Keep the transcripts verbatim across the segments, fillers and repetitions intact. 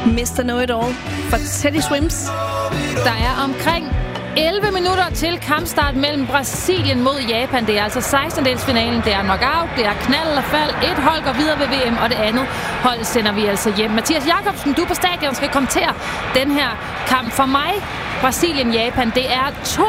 mister Know-It-All for Teddy Swims. Der er omkring elleve minutter til kampstart mellem Brasilien mod Japan. Det er altså sekstendedelsfinalen. Det er knockout, det er knald og fald. Et hold går videre ved V M, og det andet hold sender vi altså hjem. Mathias Jakobsen, du på stadion skal kommentere den her kamp. For mig, Brasilien-Japan, det er to,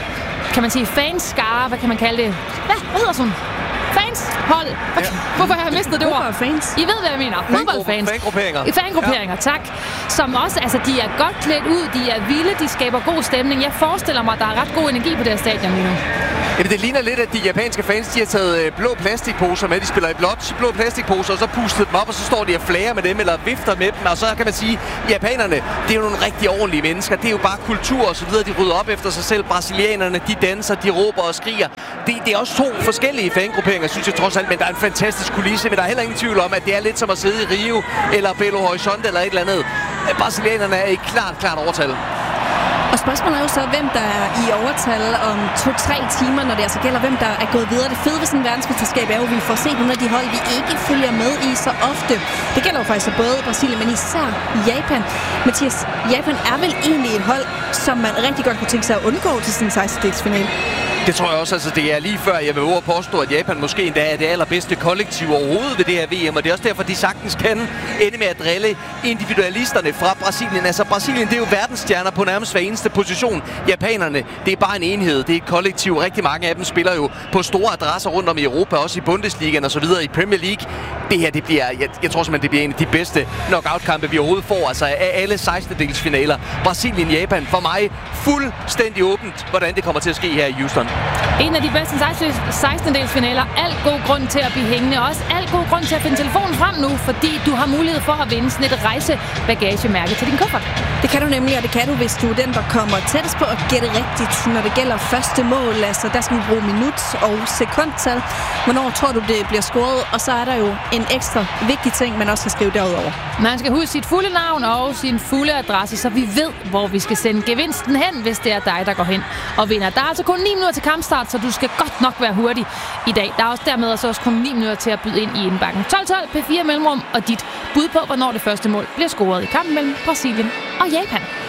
kan man sige, fanskare. Hvad kan man kalde det? Hvad, hvad hedder sådan? Fans, hold. Ja. Hvorfor har jeg mistet det ord? Fans. I ved, hvad jeg mener. Fodboldfans. Fangrupperinger. Fangrupperinger, ja. Tak. Som også, altså, de er godt klædt ud, de er vilde, de skaber god stemning. Jeg forestiller mig, at der er ret god energi på det her stadion lige nu. Jamen, det ligner lidt, at de japanske fans, de har taget blå plastikposer med. De spiller i blåt blå plastikposer, og så pustet dem op, og så står de og flager med dem, eller vifter med dem. Og så kan man sige, japanerne, det er jo nogle rigtig ordentlige mennesker. Det er jo bare kultur og så videre. De rydder op efter sig selv. Brasilianerne, de danser, de råber og skriger. Det, det er også to forskellige fangrupperinger, synes jeg trods alt. Men der er en fantastisk kulisse, men der er heller ingen tvivl om, at det er lidt som at sidde i Rio, eller Belo Horizonte, eller et eller andet. Brasilianerne er i klart, klart overtal. Og spørgsmålet er jo så, hvem der er i overtal om to-tre timer, når det altså gælder, hvem der er gået videre. Det fede ved sådan en verdensmesterskab er jo, at vi får set nogle af de hold, vi ikke følger med i så ofte. Det gælder jo faktisk både Brasilien, men især Japan. Mathias, Japan er vel egentlig et hold, som man rigtig godt kunne tænke sig at undgå til sådan en sekstendedelsfinale? Det tror jeg også, altså det er lige før, jeg vil over påstå, at Japan måske endda er det allerbedste kollektiv overhovedet ved det her V M, og det er også derfor, de sagtens kan ende med at drille individualisterne fra Brasilien. Altså Brasilien, det er jo verdensstjerner på nærmest hver eneste position. Japanerne, det er bare en enhed, det er et kollektiv. Rigtig mange af dem spiller jo på store adresser rundt om i Europa, også i Bundesligaen og så videre i Premier League. Det her, det bliver, jeg, jeg tror simpelthen, det bliver en af de bedste knockout-kampe, vi overhovedet får, altså af alle sekstendedelsfinaler. Brasilien-Japan, for mig fuldstændig åbent, hvordan det kommer til at ske her i Houston. En af de bedste sekstendedelsfinaler. Alt god grund til at blive hængende. Også alt god grund til at finde telefonen frem nu, fordi du har mulighed for at vinde sådan et rejsebagagemærke til din kuffert. Det kan du nemlig, og det kan du, hvis du er den, der kommer tættest på at gætte rigtigt, når det gælder første mål. Altså, der skal vi bruge minut og sekundtal. Hvornår tror du, det bliver scoret? Og så er der jo en ekstra vigtig ting, man også skal skrive derudover. Man skal huske sit fulde navn og sin fulde adresse, så vi ved, hvor vi skal sende gevinsten hen, hvis det er dig, der går hen og vinder. Der er altså kun ni minutter til kampstart, så du skal godt nok være hurtig i dag. Der er også dermed altså også kun ni minutter til at byde ind i indbakken. tolv tolv, P fire Mellemrum og dit bud på, hvornår det første mål bliver scoret i kampen mellem Brasilien og Japan.